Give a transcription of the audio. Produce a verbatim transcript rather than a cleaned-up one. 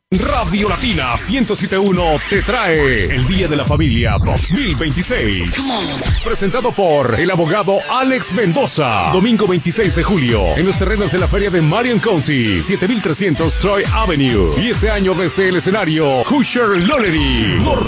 Radio Latina ciento siete punto uno te trae el Día de la Familia dos mil veintiséis. Presentado por el abogado Alex Mendoza. Domingo veintiséis de julio en los terrenos de la feria de Marion County, siete mil trescientos Troy Avenue. Y este año desde el escenario Hoosier Lonery. Norte